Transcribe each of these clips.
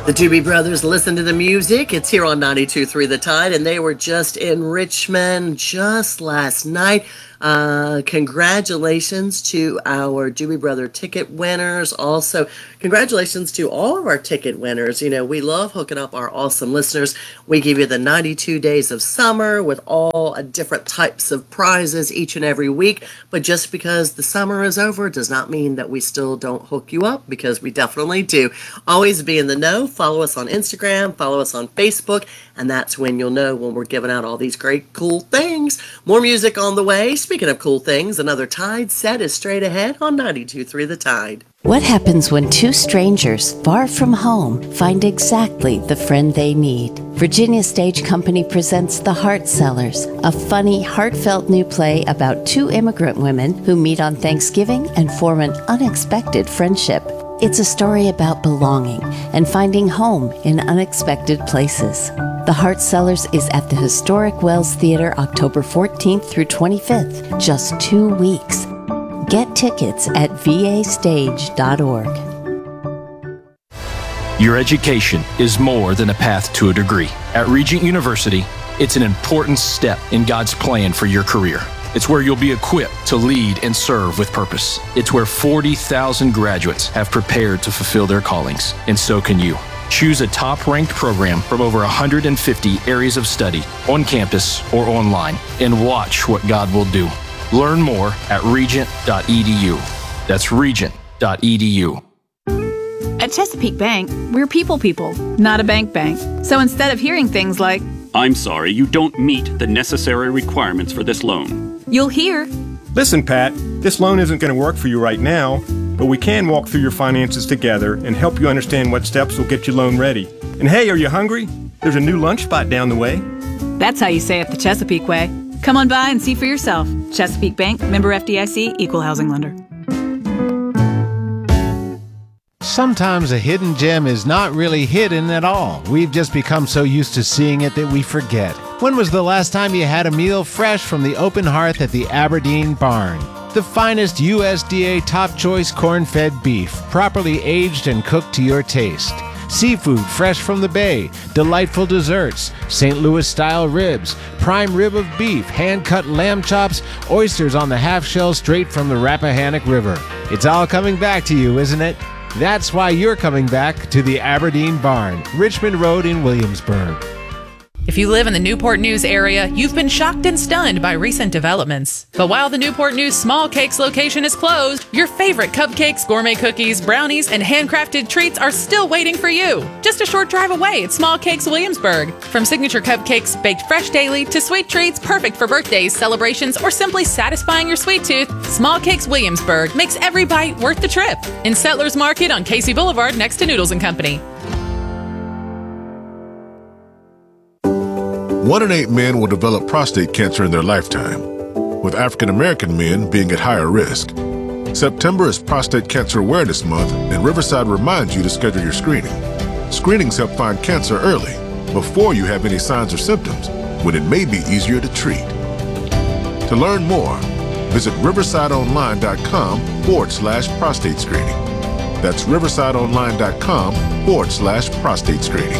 The Doobie Brothers, Listen to the Music. It's here on 92.3 The Tide, and they were just in Richmond just last night. Congratulations to our Doobie Brother ticket winners. Also, congratulations to all of our ticket winners. You know, we love hooking up our awesome listeners. We give you the 92 days of summer with all different types of prizes each and every week. But just because the summer is over does not mean that we still don't hook you up, because we definitely do. Always be in the know. Follow us on Instagram, follow us on Facebook, and that's when you'll know when we're giving out all these great, cool things. More music on the way. Speaking of cool things, another Tide set is straight ahead on 92.3 The Tide. What happens when two strangers far from home find exactly the friend they need? Virginia Stage Company presents The Heart Sellers, a funny, heartfelt new play about two immigrant women who meet on Thanksgiving and form an unexpected friendship. It's a story about belonging and finding home in unexpected places. The Heart Sellers is at the historic Wells Theater October 14th through 25th, just 2 weeks. Get tickets at vastage.org. Your education is more than a path to a degree. At Regent University, it's an important step in God's plan for your career. It's where you'll be equipped to lead and serve with purpose. It's where 40,000 graduates have prepared to fulfill their callings, and so can you. Choose a top-ranked program from over 150 areas of study on campus or online, and watch what God will do. Learn more at regent.edu. That's regent.edu. At Chesapeake Bank, we're people, not a bank. So instead of hearing things like, "I'm sorry, you don't meet the necessary requirements for this loan," you'll hear, "Listen, Pat, this loan isn't going to work for you right now, but we can walk through your finances together and help you understand what steps will get your loan ready. And hey, are you hungry? There's a new lunch spot down the way." That's how you say it the Chesapeake way. Come on by and see for yourself. Chesapeake Bank, member FDIC, equal housing lender. Sometimes a hidden gem is not really hidden at all. We've just become so used to seeing it that we forget. When was the last time you had a meal fresh from the open hearth at the Aberdeen Barn? The finest USDA top choice corn-fed beef, properly aged and cooked to your taste. Seafood fresh from the bay, delightful desserts, St. Louis-style ribs, prime rib of beef, hand-cut lamb chops, oysters on the half-shell straight from the Rappahannock River. It's all coming back to you, isn't it? That's why you're coming back to the Aberdeen Barn, Richmond Road in Williamsburg. If you live in the Newport News area, you've been shocked and stunned by recent developments. But while the Newport News Small Cakes location is closed, your favorite cupcakes, gourmet cookies, brownies, and handcrafted treats are still waiting for you. Just a short drive away at Small Cakes Williamsburg. From signature cupcakes baked fresh daily to sweet treats perfect for birthdays, celebrations, or simply satisfying your sweet tooth, Small Cakes Williamsburg makes every bite worth the trip. In Settlers Market on Casey Boulevard next to Noodles & Company. 1 in 8 men will develop prostate cancer in their lifetime, with African American men being at higher risk. September is Prostate Cancer Awareness Month, and Riverside reminds you to schedule your screening. Screenings help find cancer early, before you have any signs or symptoms, when it may be easier to treat. To learn more, visit riversideonline.com/prostate screening. That's riversideonline.com/prostate screening.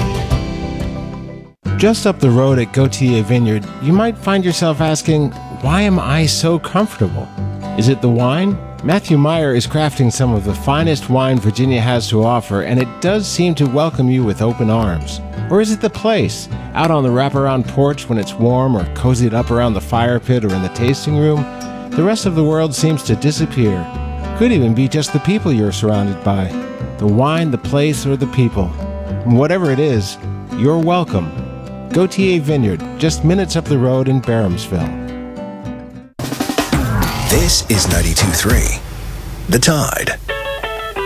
Just up the road at Gautier Vineyard, you might find yourself asking, why am I so comfortable? Is it the wine? Matthew Meyer is crafting some of the finest wine Virginia has to offer, and it does seem to welcome you with open arms. Or is it the place? Out on the wraparound porch when it's warm, or cozied up around the fire pit or in the tasting room? The rest of the world seems to disappear. Could even be just the people you're surrounded by. The wine, the place, or the people. And whatever it is, you're welcome. Gautier Vineyard, just minutes up the road in Barhamsville. This is 92.3 The Tide.